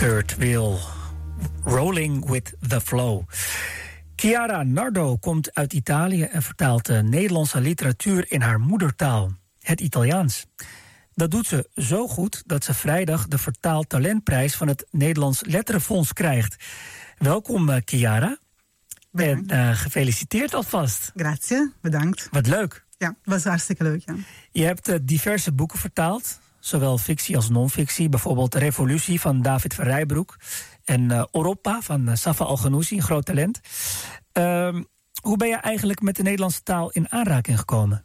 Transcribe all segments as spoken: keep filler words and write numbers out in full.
Kurt Weill, Rolling with the Flow. Chiara Nardo komt uit Italië en vertaalt de Nederlandse literatuur in haar moedertaal, het Italiaans. Dat doet ze zo goed dat ze vrijdag de Vertaaltalentprijs van het Nederlands Letterenfonds krijgt. Welkom, uh, Chiara. En uh, gefeliciteerd alvast. Grazie, bedankt. Wat leuk. Ja, het was hartstikke leuk, ja. Je hebt uh, diverse boeken vertaald, zowel fictie als non-fictie. Bijvoorbeeld Revolutie van David van Rijbroek en uh, Europa van uh, Safa Al-Ghanouchi, een groot talent. Uh, hoe ben je eigenlijk met de Nederlandse taal in aanraking gekomen?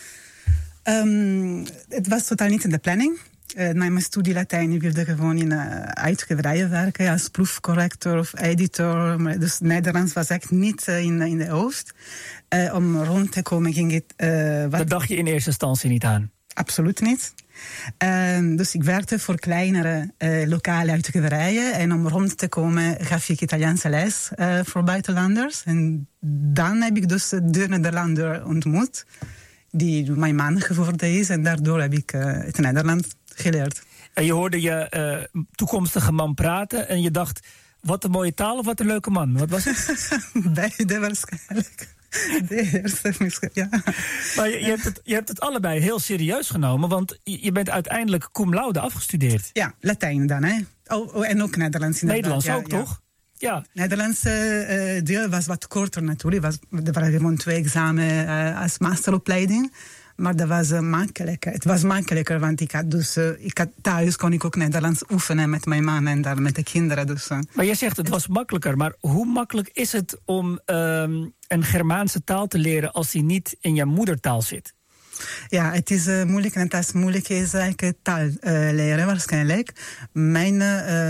Um, het was totaal niet in de planning. Uh, na mijn studie Latijn wilde ik gewoon in uh, uitgeverijen werken als proefcorrector of editor. Maar dus Nederlands was echt niet uh, in, in de hoofd. Uh, om rond te komen ging het... Uh, wat... Dat dacht je in eerste instantie niet aan? Absoluut niet. Uh, dus ik werkte voor kleinere uh, lokale uitgeverijen. En om rond te komen gaf ik Italiaanse les uh, voor buitenlanders. En dan heb ik dus de Nederlander ontmoet, die mijn man geworden is. En daardoor heb ik uh, het Nederlands geleerd. En je hoorde je uh, toekomstige man praten en je dacht, wat een mooie taal of wat een leuke man? Wat was het? Beide waarschijnlijk. De eerste misschien, ja. Maar je, je, hebt het, je hebt het allebei heel serieus genomen, want je bent uiteindelijk cum laude afgestudeerd. Ja, Latijn dan, hè. Oh, oh, en ook Nederlands. Nederlands ja, ook, ja. toch? Ja. Nederlandse uh, deel was wat korter natuurlijk. Was, er waren gewoon twee examen uh, als masteropleiding. Maar dat was uh, makkelijker. Het was makkelijker, want ik had dus, uh, ik had, thuis kon ik ook Nederlands oefenen met mijn man en daar met de kinderen. Dus, uh. Maar jij zegt het was makkelijker, maar hoe makkelijk is het om um, een Germaanse taal te leren als die niet in je moedertaal zit? Ja, het is uh, moeilijk en het is moeilijk is eigenlijk taal uh, leren waarschijnlijk. Mijn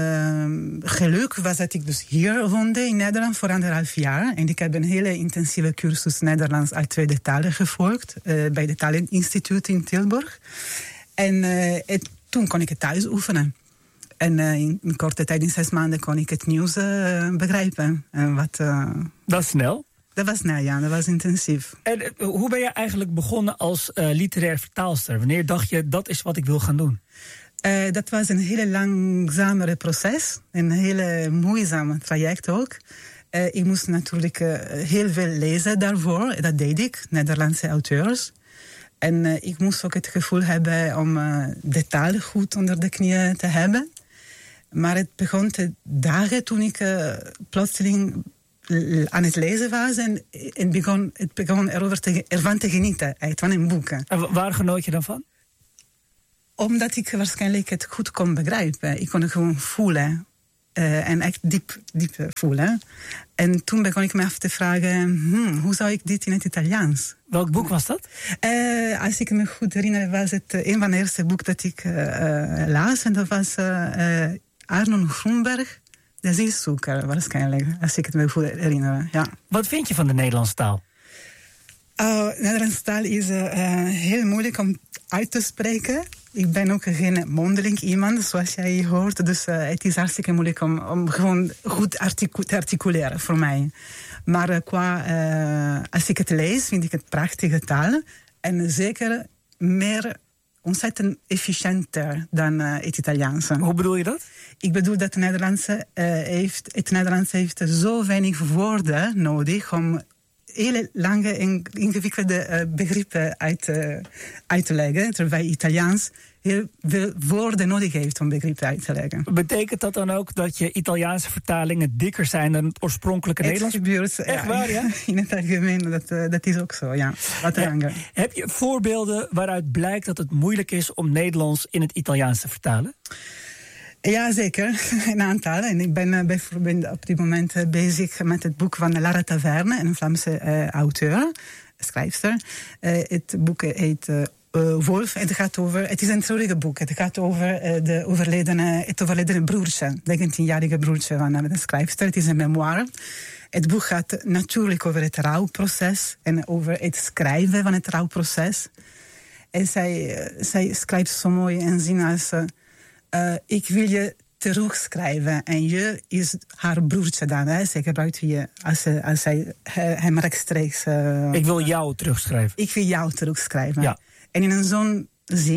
uh, geluk was dat ik dus hier woonde in Nederland voor anderhalf jaar. En ik heb een hele intensieve cursus Nederlands uit tweede talen gevolgd uh, bij de Taaleninstituut in Tilburg. En uh, het, toen kon ik het thuis oefenen. En uh, in, in korte tijd, in zes maanden, kon ik het nieuws uh, begrijpen. En wat, uh, dat is snel. Dat was snel, ja, dat was intensief. En uh, hoe ben je eigenlijk begonnen als uh, literair vertaalster? Wanneer dacht je, dat is wat ik wil gaan doen? Uh, dat was een hele langzamere proces. Een hele moeizame traject ook. Uh, ik moest natuurlijk uh, heel veel lezen daarvoor. Dat deed ik, Nederlandse auteurs. En uh, ik moest ook het gevoel hebben om uh, de taal goed onder de knieën te hebben. Maar het begon te dagen toen ik uh, plotseling aan het lezen was en, en begon, het begon erover te, ervan te genieten, uit van een boek. En waar genoot je dan van? Omdat ik waarschijnlijk het goed kon begrijpen. Ik kon het gewoon voelen. Uh, en echt diep, diep voelen. En toen begon ik me af te vragen, hmm, hoe zou ik dit in het Italiaans? Welk boek was dat? Uh, als ik me goed herinner, was het uh, een van de eerste boeken dat ik uh, uh, las. En dat was uh, uh, Arnon Grunberg, De Zielzoeker, waarschijnlijk, als ik het me goed herinner. Ja. Wat vind je van de Nederlandse taal? Uh, Nederlandse taal is uh, heel moeilijk om uit te spreken. Ik ben ook geen mondeling iemand, zoals jij hoort. Dus uh, het is hartstikke moeilijk om, om gewoon goed articu- te articuleren voor mij. Maar uh, qua, uh, als ik het lees, vind ik het prachtige taal. En zeker meer ontzettend efficiënter dan uh, het Italiaanse. Hoe bedoel je dat? Ik bedoel dat het Nederlandse, uh, heeft, het Nederlandse heeft zo weinig woorden nodig om hele lange en ingewikkelde uh, begrippen uit, uh, uit te leggen. Terwijl Italiaans heel veel woorden nodig heeft om begrippen uit te leggen. Betekent dat dan ook dat je Italiaanse vertalingen dikker zijn dan het oorspronkelijke het Nederlands? Gebeurt, echt ja, waar, ja? In het algemeen, dat, uh, dat is ook zo, ja. Wat langer. He, heb je voorbeelden waaruit blijkt dat het moeilijk is om Nederlands in het Italiaans te vertalen? Ja, zeker. Een aantal. En ik ben uh, bijvoorbeeld op dit moment uh, bezig met het boek van Lara Taverne, een Vlaamse uh, auteur, schrijfster. Uh, het boek heet uh, uh, Wolf. Het gaat over, het is een treurige boek. Het gaat over uh, de overledene, het overledene broertje, negentienjarige broertje van uh, de schrijfster. Het is een memoire. Het boek gaat natuurlijk over het rouwproces en over het schrijven van het rouwproces. En zij, uh, zij schrijft zo mooi in zin als Uh, Uh, ik wil je terugschrijven. En je is haar broertje dan. Hè. Zij gebruikt je als, als zij hem rechtstreeks... Uh, ik wil jou terugschrijven. Ik wil jou terugschrijven. Ja. En in zo'n zin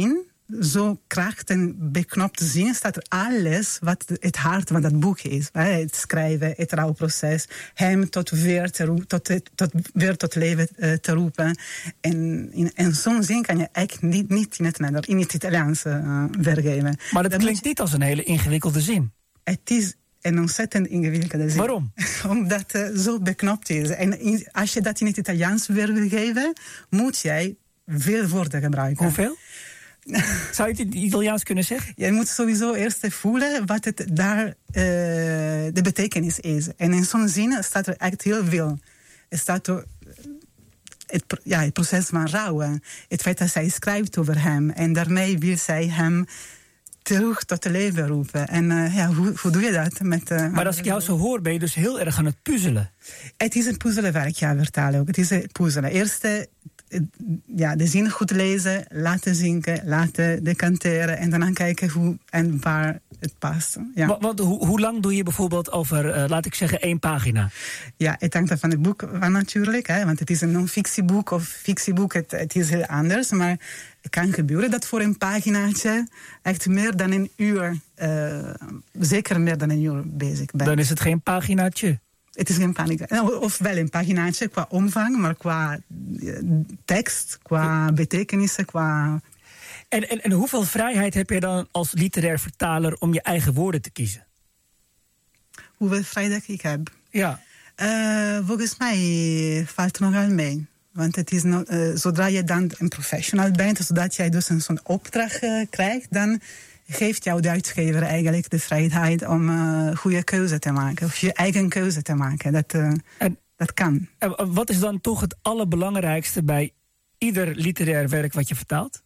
zo krachtig en beknopt zien staat er alles wat het hart van dat boek is. Het schrijven, het rouwproces, hem tot weer, te roep, tot, tot, weer tot leven uh, te roepen. En in, in zo'n zin kan je eigenlijk niet, niet in, het, in het Italiaans uh, weergeven. Maar dat klinkt niet als een hele ingewikkelde zin. Het is een ontzettend ingewikkelde zin. Waarom? Omdat het uh, zo beknopt is. En in, als je dat in het Italiaans weer wil geven, moet jij veel woorden gebruiken. Hoeveel? Zou je het in het Italiaans kunnen zeggen? Je moet sowieso eerst voelen wat het daar uh, de betekenis is. En in zo'n zin staat er echt heel veel. Er staat er het, ja, het proces van rouwen. Het feit dat zij schrijft over hem. En daarmee wil zij hem terug tot het leven roepen. En uh, ja, hoe, hoe doe je dat? Met, uh, maar als ik jou zo hoor, ben je dus heel erg aan het puzzelen. Het is een puzzelenwerk, ja, vertalen ook. Het is een puzzelen. Eerst uh, ja, de zin goed lezen, laten zinken, laten decanteren en daarna kijken hoe en waar het past. Ja. Want, want hoe, hoe lang doe je bijvoorbeeld over, uh, laat ik zeggen, één pagina? Ja, het hangt van het boek van natuurlijk, hè, want het is een non-fictieboek of fictieboek, het, het is heel anders, maar het kan gebeuren dat voor een paginaatje echt meer dan een uur, uh, zeker meer dan een uur bezig bent. Dan is het geen paginaatje. Het is geen pagina, of wel een paginaatje qua omvang, maar qua tekst, qua betekenissen, qua... En, en, en hoeveel vrijheid heb je dan als literair vertaler om je eigen woorden te kiezen? Hoeveel vrijheid ik heb? Ja. Uh, volgens mij valt het nogal mee. Want het is no, uh, zodra je dan een professional bent, zodat jij dus een zo'n opdracht uh, krijgt, dan geeft jou de uitgever eigenlijk de vrijheid om uh, goede keuze te maken. Of je eigen keuze te maken. Dat, uh, en, dat kan. En wat is dan toch het allerbelangrijkste bij ieder literair werk wat je vertaalt?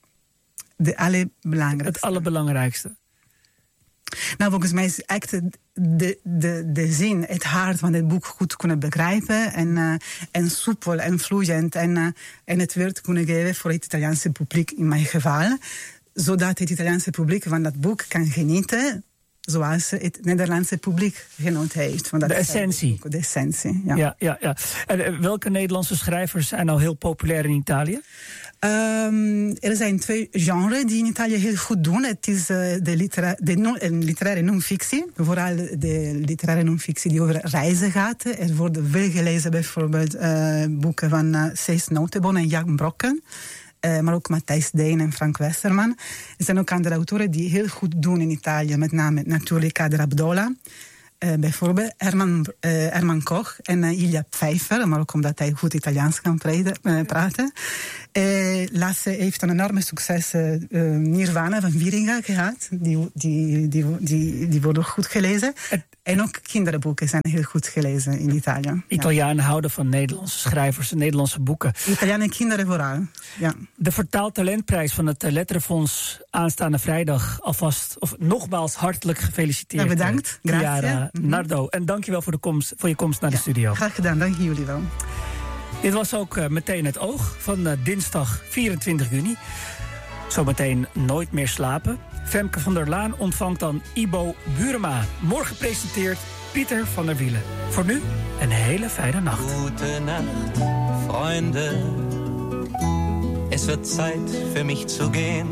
De allerbelangrijkste. Het allerbelangrijkste. Nou, volgens mij is echt de, de, de zin, het hart van het boek goed kunnen begrijpen. En, uh, en soepel en vloeiend. En, uh, en het woord kunnen geven voor het Italiaanse publiek in mijn geval. Zodat het Italiaanse publiek van dat boek kan genieten zoals het Nederlandse publiek genoten heeft. Van dat de essentie. De essentie, ja. ja, ja, ja. En welke Nederlandse schrijvers zijn nou heel populair in Italië? Um, er zijn twee genres die in Italië heel goed doen. Het is uh, de, litera de non literaire non-fictie. Vooral de literaire non-fictie die over reizen gaat. Er worden veel gelezen bijvoorbeeld uh, boeken van uh, Cees Notenboom en Jan Brokken. Uh, maar ook Matthijs Deen en Frank Westerman. Er zijn ook andere autoren die heel goed doen in Italië. Met name natuurlijk Kader Abdolah. Uh, bijvoorbeeld Herman, uh, Herman Koch en uh, Ilja Pfeiffer. Maar ook omdat hij goed Italiaans kan preden, uh, praten. Uh, Lasse heeft een enorme succes. Uh, Nirvana van Wieringa gehad. Die, die, die, die, die worden goed gelezen. En ook kinderboeken zijn heel goed gelezen in Italië. Italianen ja. houden van Nederlandse schrijvers en Nederlandse boeken. Italianen en kinderen vooral, ja. De Vertaaltalentprijs van het Letterenfonds aanstaande vrijdag alvast, of nogmaals hartelijk gefeliciteerd. Ja, bedankt. Chiara Nardo. En dankjewel voor, de komst, voor je komst naar ja, de studio. Graag gedaan, dank jullie wel. Dit was ook uh, meteen het oog van uh, dinsdag vierentwintig juni. Zometeen Nooit meer slapen. Femke van der Laan ontvangt dan Ibo Burema. Morgen presenteert Pieter van der Wielen. Voor nu een hele fijne nacht. Goedenacht, Freunde. Es wird Zeit für mich zu gehen.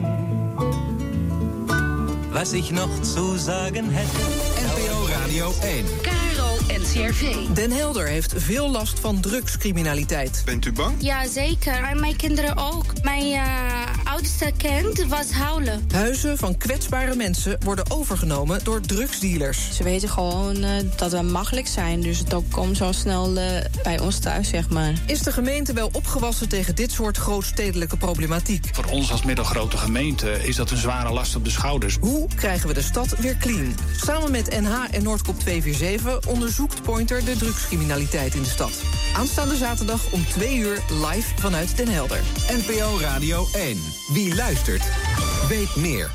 Was ich noch zu sagen hätte. N P O Radio één. N C R V. Den Helder heeft veel last van drugscriminaliteit. Bent u bang? Ja, zeker. En mijn kinderen ook. Mijn uh, oudste kind was huilen. Huizen van kwetsbare mensen worden overgenomen door drugsdealers. Ze weten gewoon uh, dat we makkelijk zijn. Dus het ook komt zo snel uh, bij ons thuis, zeg maar. Is de gemeente wel opgewassen tegen dit soort grootstedelijke problematiek? Voor ons als middelgrote gemeente is dat een zware last op de schouders. Hoe krijgen we de stad weer clean? Samen met N H en Noordkop tweehonderdvierenveertig onderzoekt Pointer de drugscriminaliteit in de stad. Aanstaande zaterdag om twee uur live vanuit Den Helder. N P O Radio één. Wie luistert, weet meer.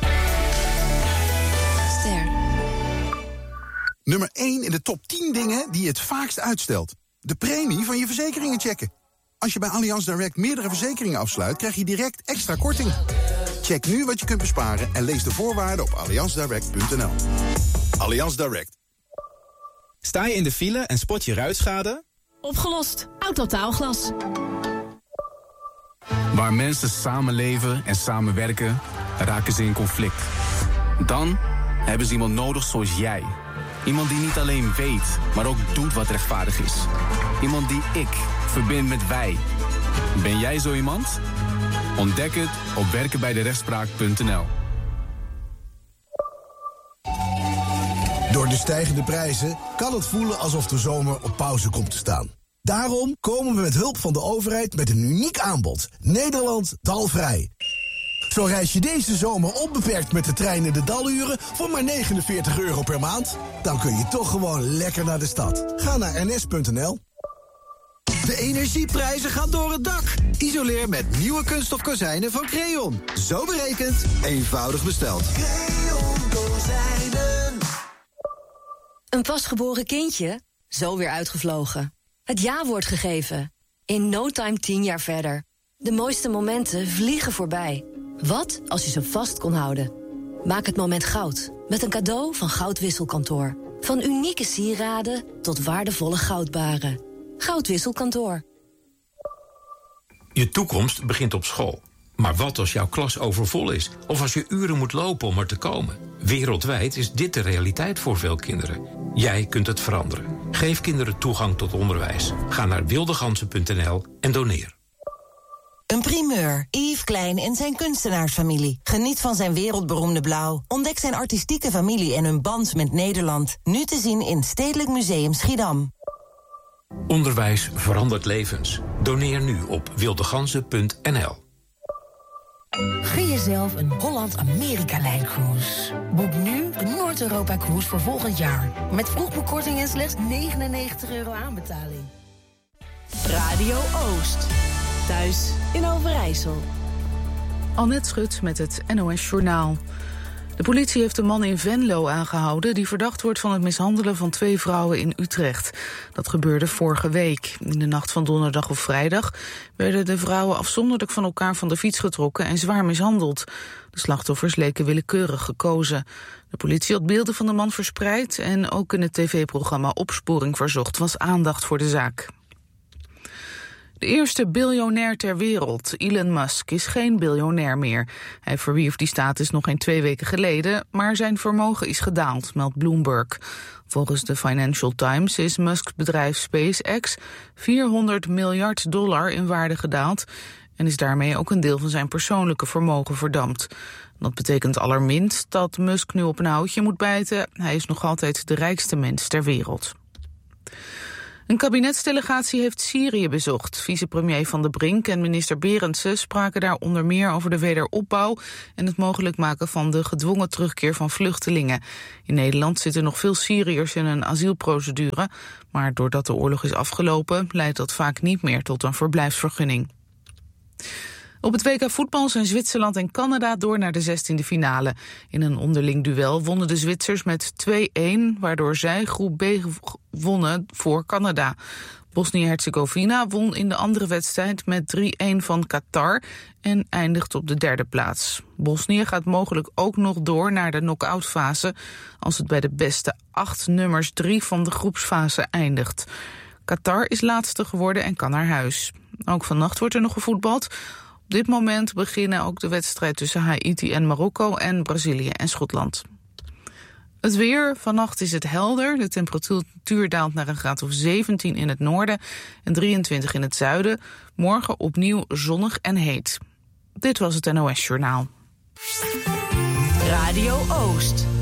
Ster. Nummer één in de top tien dingen die je het vaakst uitstelt. De premie van je verzekeringen checken. Als je bij Allianz Direct meerdere verzekeringen afsluit, krijg je direct extra korting. Check nu wat je kunt besparen en lees de voorwaarden op allianz direct punt n l. Allianz Direct. Sta je in de file en spot je ruitschade? Opgelost. Autotaalglas. Waar mensen samenleven en samenwerken, raken ze in conflict. Dan hebben ze iemand nodig zoals jij. Iemand die niet alleen weet, maar ook doet wat rechtvaardig is. Iemand die ik verbind met wij. Ben jij zo iemand? Ontdek het op werken bij de rechtspraak punt n l. Door de stijgende prijzen kan het voelen alsof de zomer op pauze komt te staan. Daarom komen we met hulp van de overheid met een uniek aanbod. Nederland dalvrij. Zo reis je deze zomer onbeperkt met de trein in de daluren voor maar negenenveertig euro per maand. Dan kun je toch gewoon lekker naar de stad. Ga naar n s punt n l. De energieprijzen gaan door het dak. Isoleer met nieuwe kunststof kozijnen van Creon. Zo berekend, eenvoudig besteld. Creon kozijnen. Een pasgeboren kindje? Zo weer uitgevlogen. Het ja-woord gegeven. In no time tien jaar verder. De mooiste momenten vliegen voorbij. Wat als je ze vast kon houden? Maak het moment goud. Met een cadeau van Goudwisselkantoor. Van unieke sieraden tot waardevolle goudbaren. Goudwisselkantoor. Je toekomst begint op school. Maar wat als jouw klas overvol is? Of als je uren moet lopen om er te komen? Wereldwijd is dit de realiteit voor veel kinderen. Jij kunt het veranderen. Geef kinderen toegang tot onderwijs. Ga naar wildegansen punt n l en doneer. Een primeur. Yves Klein en zijn kunstenaarsfamilie. Geniet van zijn wereldberoemde blauw. Ontdek zijn artistieke familie en hun band met Nederland. Nu te zien in Stedelijk Museum Schiedam. Onderwijs verandert levens. Doneer nu op wildegansen punt n l. Gun jezelf een Holland-Amerika-lijn-cruise. Boek nu de Noord-Europa-cruise voor volgend jaar. Met vroegboekkorting en slechts negenennegentig euro aanbetaling. Radio Oost. Thuis in Overijssel. Annette Schut met het N O S Journaal. De politie heeft een man in Venlo aangehouden die verdacht wordt van het mishandelen van twee vrouwen in Utrecht. Dat gebeurde vorige week. In de nacht van donderdag of vrijdag werden de vrouwen afzonderlijk van elkaar van de fiets getrokken en zwaar mishandeld. De slachtoffers leken willekeurig gekozen. De politie had beelden van de man verspreid en ook in het tv-programma Opsporing Verzocht was aandacht voor de zaak. De eerste biljonair ter wereld, Elon Musk, is geen biljonair meer. Hij verwierf die status nog geen twee weken geleden, maar zijn vermogen is gedaald, meldt Bloomberg. Volgens de Financial Times is Musks bedrijf SpaceX vierhonderd miljard dollar in waarde gedaald en is daarmee ook een deel van zijn persoonlijke vermogen verdampt. Dat betekent allerminst dat Musk nu op een houtje moet bijten. Hij is nog altijd de rijkste mens ter wereld. Een kabinetsdelegatie heeft Syrië bezocht. Vicepremier Van der Brink en minister Berendsen spraken daar onder meer over de wederopbouw en het mogelijk maken van de gedwongen terugkeer van vluchtelingen. In Nederland zitten nog veel Syriërs in een asielprocedure, maar doordat de oorlog is afgelopen leidt dat vaak niet meer tot een verblijfsvergunning. Op het W K voetbal zijn Zwitserland en Canada door naar de zestiende finale. In een onderling duel wonnen de Zwitsers met twee-een, waardoor zij groep B wonnen voor Canada. Bosnië-Herzegovina won in de andere wedstrijd met drie-een van Qatar en eindigt op de derde plaats. Bosnië gaat mogelijk ook nog door naar de knock-out fase als het bij de beste acht nummers drie van de groepsfase eindigt. Qatar is laatste geworden en kan naar huis. Ook vannacht wordt er nog gevoetbald. Op dit moment beginnen ook de wedstrijd tussen Haiti en Marokko en Brazilië en Schotland. Het weer, vannacht is het helder. De temperatuur daalt naar een graad of zeventien in het noorden en drieëntwintig in het zuiden. Morgen opnieuw zonnig en heet. Dit was het N O S Journaal. Radio Oost.